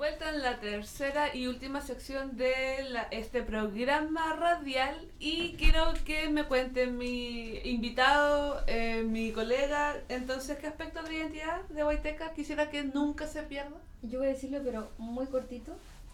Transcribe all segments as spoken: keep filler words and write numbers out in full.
vuelta en la tercera y última sección de la, este programa radial y quiero que me cuente mi invitado, eh, mi colega, entonces, ¿qué aspecto de la identidad de Huayteca quisiera que nunca se pierda? Yo voy a decirlo, pero muy cortito,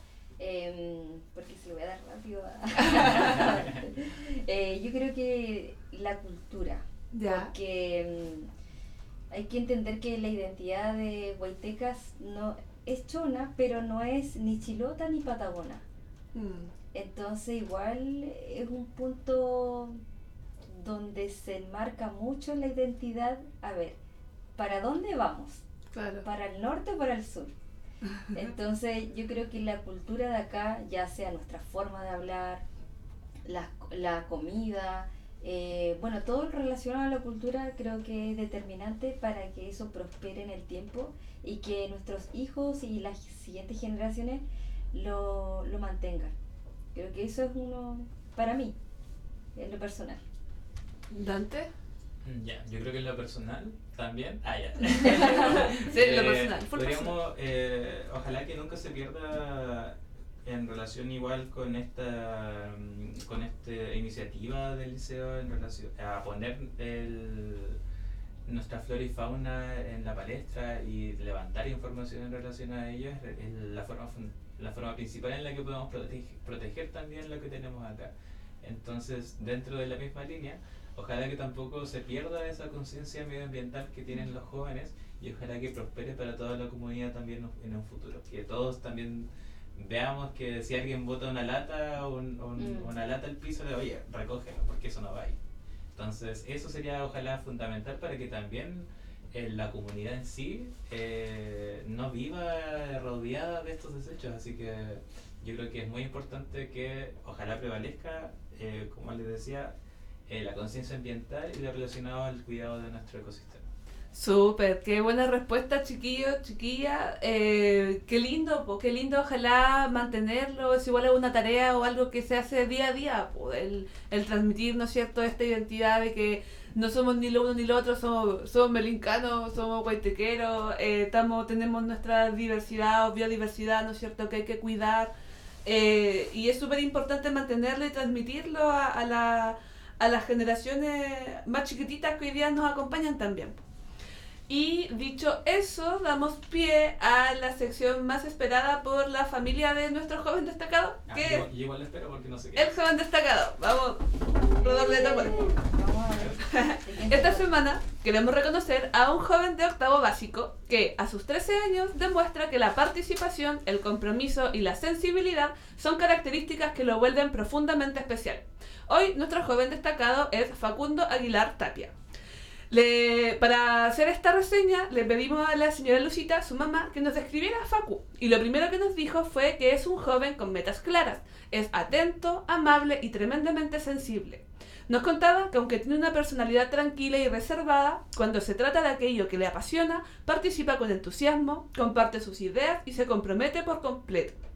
eh, porque se lo voy a dar rápido. A... eh, yo creo que la cultura, ya. porque um, hay que entender que la identidad de Huaytecas no es chona, pero no es ni chilota ni patagona. Mm. Entonces igual es un punto donde se enmarca mucho la identidad. A ver, ¿para dónde vamos? Claro. ¿Para el norte o para el sur? Entonces yo creo que la cultura de acá, ya sea nuestra forma de hablar, la, la comida, eh, bueno, todo lo relacionado a la cultura creo que es determinante para que eso prospere en el tiempo y que nuestros hijos y las siguientes generaciones lo, lo mantengan. Creo que eso es uno, para mí, en lo personal. ¿Dante? Ya, yo creo que en lo personal también. Ah, ya. Sí, en lo eh, personal. Podríamos, eh, ojalá que nunca se pierda en relación igual con esta con esta iniciativa del liceo en relación a poner el, nuestra flora y fauna en la palestra y levantar información en relación a ellos. Es la forma la forma principal en la que podemos proteger, proteger también lo que tenemos acá. Entonces, dentro de la misma línea, ojalá que tampoco se pierda esa conciencia medioambiental que tienen los jóvenes y ojalá que prospere para toda la comunidad también en un futuro. Que todos también veamos que si alguien bota una lata o un, un, mm. una lata al piso, de oye, recógelo, porque eso no va ahí. Entonces, eso sería ojalá fundamental para que también eh, la comunidad en sí eh, no viva rodeada de estos desechos. Así que yo creo que es muy importante que ojalá prevalezca, eh, como les decía, Eh, la conciencia ambiental y lo relacionado al cuidado de nuestro ecosistema. Súper, qué buena respuesta, chiquillos, chiquilla. Eh, qué lindo, pues, qué lindo, ojalá mantenerlo. Es igual a una tarea o algo que se hace día a día, pues, el, el transmitir, ¿no es cierto?, esta identidad de que no somos ni lo uno ni lo otro, somos, somos melincanos, somos guaytequeros, eh, estamos, tenemos nuestra diversidad o biodiversidad, ¿no es cierto?, que hay que cuidar. Eh, y es súper importante mantenerlo y transmitirlo a, a la... a las generaciones más chiquititas que hoy día nos acompañan también. Y dicho eso, damos pie a la sección más esperada por la familia de nuestro joven destacado, ah, que yo, yo igual lo espero porque no sé qué. El joven destacado. Vamos, rodarle de acuerdo. Esta semana queremos reconocer a un joven de octavo básico que a sus trece años demuestra que la participación, el compromiso y la sensibilidad son características que lo vuelven profundamente especial. Hoy nuestro joven destacado es Facundo Aguilar Tapia. Le, para hacer esta reseña le pedimos a la señora Lucita, su mamá, que nos describiera a Facu. Y lo primero que nos dijo fue que es un joven con metas claras. Es atento, amable y tremendamente sensible. Nos contaba que aunque tiene una personalidad tranquila y reservada, cuando se trata de aquello que le apasiona, participa con entusiasmo, comparte sus ideas y se compromete por completo.